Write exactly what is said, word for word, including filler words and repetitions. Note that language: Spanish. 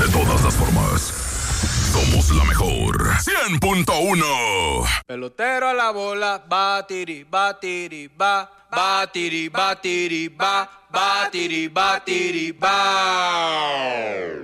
De todas las formas, somos la mejor. cien punto uno. Pelotero a la bola, batiri, batiri, ba, batiri, batiri, ba, batiri, batiri, ba.